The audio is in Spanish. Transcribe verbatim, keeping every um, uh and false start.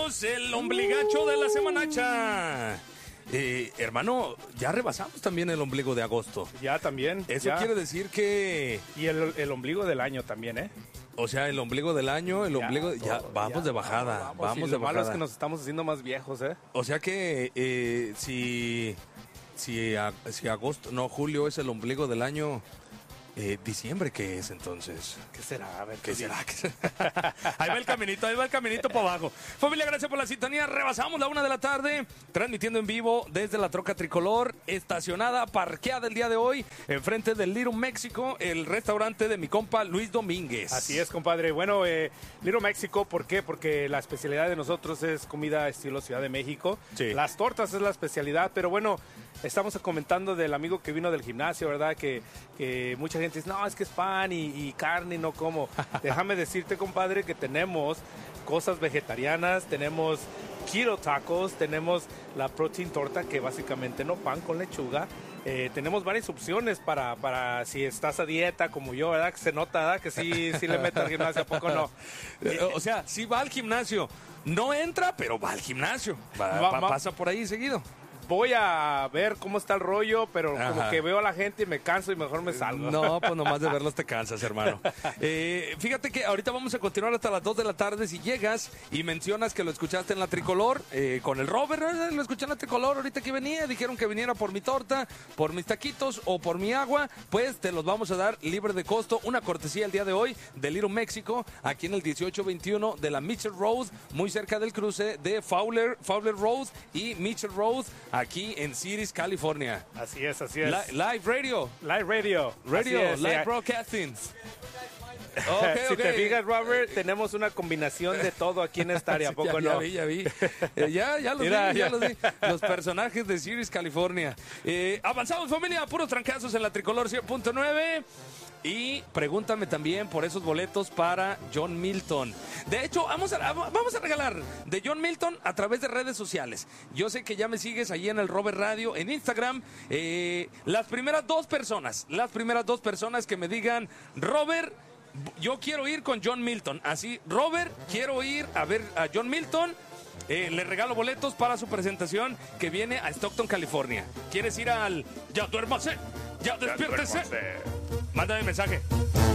tenemos el ombligacho de la semanacha. Eh, hermano, ya rebasamos también el ombligo de agosto. Ya también. Eso ya. quiere decir que... Y el, el ombligo del año también, ¿eh? O sea, el ombligo del año, el Ya, ombligo... Ya, todo, vamos ya, de bajada, vamos, vamos y de lo malo bajada. es que nos estamos haciendo más viejos, ¿eh? O sea que eh, si, si, a- si agosto, no, julio es el ombligo del año, eh, diciembre, ¿qué es entonces? ¿Qué será? A ver, ¿Qué tú será? dime. ¿Qué será? Ahí va el caminito, ahí va el caminito para abajo. Familia, gracias por la sintonía. Rebasamos la una de la tarde, transmitiendo en vivo desde la troca tricolor, estacionada, parqueada el día de hoy, enfrente del Little México, el restaurante de mi compa Luis Domínguez. Así es, compadre. Bueno, eh, Little México, ¿por qué? Porque la especialidad de nosotros es comida estilo Ciudad de México. Sí. Las tortas es la especialidad, pero bueno, estamos comentando del amigo que vino del gimnasio, ¿verdad? Que, que mucha gente dice, no, es que es pan y, y carne y no como. Déjame decirte, compadre, que tenemos cosas vegetarianas, tenemos keto tacos, tenemos la protein torta, que básicamente no pan con lechuga. Eh, tenemos varias opciones para, para si estás a dieta como yo, ¿verdad? Que se nota, ¿verdad? Que sí, sí le meto al gimnasio, ¿a poco no? Eh, O sea, sí va al gimnasio. No entra, pero va al gimnasio. Va- Va- pa- va- pasa por ahí seguido. Voy a ver cómo está el rollo, pero como Ajá. que veo a la gente y me canso y mejor me salgo. No, pues nomás de verlos te cansas, hermano. Eh, fíjate que ahorita vamos a continuar hasta las dos de la tarde. Si llegas y mencionas que lo escuchaste en la tricolor, eh, con el Robert, eh, lo escuché en la tricolor, ahorita que venía, dijeron que viniera por mi torta, por mis taquitos o por mi agua, pues te los vamos a dar libre de costo. Una cortesía el día de hoy de Little México, aquí en el dieciocho veintiuno de la Mitchell Road, muy cerca del cruce de Fowler, Fowler Road y Mitchell Road, aquí en Cities, California. Así es, así es. Li- live radio. Live radio. Radio, Así es, live eh. broadcasting. Ok, si ok. te fijas, Robert, tenemos una combinación de todo aquí en esta área, ¿a Sí, poco ya, no? ya vi, ya vi. Eh, ya, ya los Mira, vi, ya ya. los vi. Los personajes de Series California. Eh, avanzamos, familia, puros trancazos en la tricolor cien punto nueve. Y pregúntame también por esos boletos para John Milton. De hecho, vamos a, vamos a regalar de John Milton a través de redes sociales. Yo sé que ya me sigues allí en el Robert Radio, en Instagram. Eh, las primeras dos personas, las primeras dos personas que me digan, Robert, yo quiero ir con John Milton. Así, Robert, quiero ir a ver a John Milton. Eh, le regalo boletos para su presentación que viene a Stockton, California. ¿Quieres ir al Ya duérmase? Ya despiértese. Mándame mensaje.